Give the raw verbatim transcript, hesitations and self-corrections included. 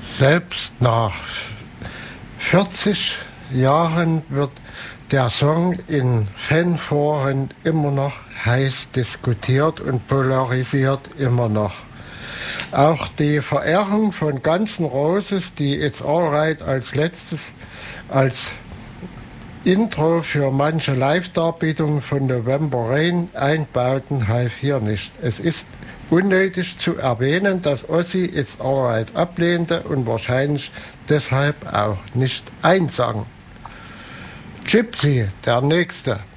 Selbst nach vierzig Jahren wird der Song in Fanforen immer noch heiß diskutiert und polarisiert immer noch. Auch die Verehrung von Guns N' Roses, die It's Alright als letztes, als Intro für manche Live-Darbietungen von November Rain einbauten, half hier nicht. Es ist unnötig zu erwähnen, dass Ozzy It's Alright ablehnte und wahrscheinlich deshalb auch nicht einsang. Gypsy, der Nächste.